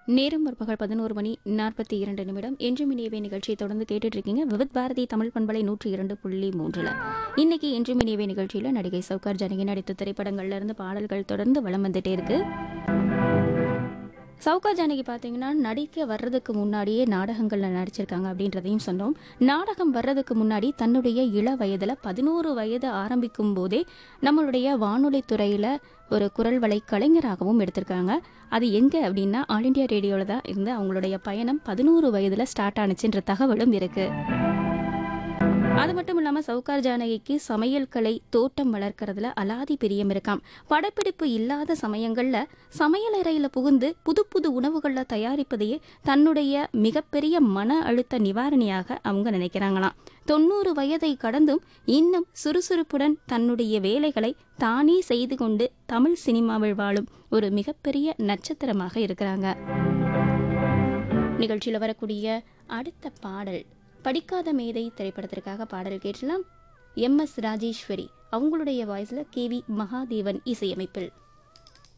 நேரம் முற்பகல் 11:42 என்றும் இனியவே நிகழ்ச்சியை தொடர்ந்து கேட்டுட்டு இருக்கீங்க. விவித் பாரதி தமிழ் பண்பலை 102.3. இன்னைக்கு என்றும் இனியவே நிகழ்ச்சியில் நடிகை சௌகார் ஜானகி நடித்த திரைப்படங்கள்ல இருந்து பாடல்கள் தொடர்ந்து வலம் வந்துட்டே இருக்கு. சௌகார் ஜானகி பார்த்தீங்கன்னா நடிக்க வர்றதுக்கு முன்னாடியே நாடகங்களில் நடிச்சிருக்காங்க அப்படின்றதையும் சொன்னோம். நாடகம் வர்றதுக்கு முன்னாடி தன்னுடைய இள வயதில் 11 வயது ஆரம்பிக்கும் போதே நம்மளுடைய வானொலி துறையில் ஒரு குரல் வளை கலைஞராகவும் எடுத்திருக்காங்க. அது எங்கே அப்படின்னா ஆல் இண்டியா ரேடியோவில் தான் இருந்து அவங்களுடைய பயணம் 11 வயதில் ஸ்டார்ட் ஆனிச்சுன்ற தகவலும் இருக்கு. அது மட்டும் இல்லாமல் சௌகார் ஜானகிக்கு சமையல் கலை, தோட்டம் வளர்க்கறதுல அலாதி பிரியம் இருக்காம். படப்பிடிப்பு இல்லாத சமயங்களில் சமையலறையில் புகுந்து புது புது உணவுகளில் தயாரிப்பதையே தன்னுடைய மிகப்பெரிய மன அழுத்த நிவாரணியாக அவங்க நினைக்கிறாங்களாம். 90 வயதை கடந்தும் இன்னும் சுறுசுறுப்புடன் தன்னுடைய வேலைகளை தானே செய்து கொண்டு தமிழ் சினிமாவில் வாழும் ஒரு மிகப்பெரிய நட்சத்திரமாக இருக்கிறாங்க. நிகழ்ச்சியில் வரக்கூடிய அடுத்த பாடல் படிக்காத மேதை திரைப்படத்திற்காக பாடல் கேட்டலாம். MS ராஜேஸ்வரி அவங்களுடைய வாய்ஸ்ல KV மகாதேவன் இசையமைப்பில்.